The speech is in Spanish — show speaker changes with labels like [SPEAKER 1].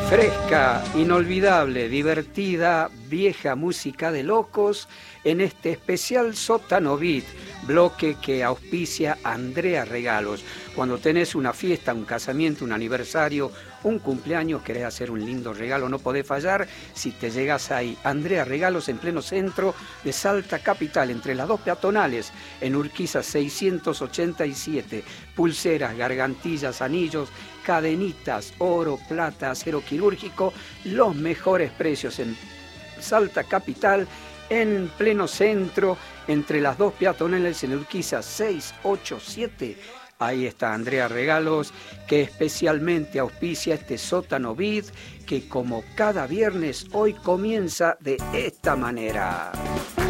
[SPEAKER 1] Fresca, inolvidable, divertida, vieja música de locos en este especial Sótano Beat, bloque que auspicia Andrea Regalos. Cuando tenés una fiesta, un casamiento, un aniversario, un cumpleaños, querés hacer un lindo regalo, no podés fallar si te llegás ahí. Andrea Regalos en pleno centro de Salta Capital, entre las dos peatonales, en Urquiza 687. Pulseras, gargantillas, anillos, cadenitas, oro, plata, acero quirúrgico, los mejores precios en Salta Capital, en pleno centro, entre las dos peatonales en Urquiza 687. Ahí está Andrea Regalos, que especialmente auspicia este Sótano Beat, que como cada viernes hoy comienza de esta manera.